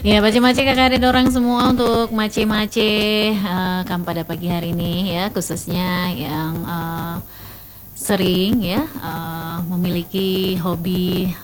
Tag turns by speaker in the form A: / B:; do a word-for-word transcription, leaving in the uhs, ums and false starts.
A: Ya, mace-mace kakak ada dorang semua untuk mace-mace eh, kam pada pagi hari ini ya, khususnya yang eh, sering ya eh, memiliki hobi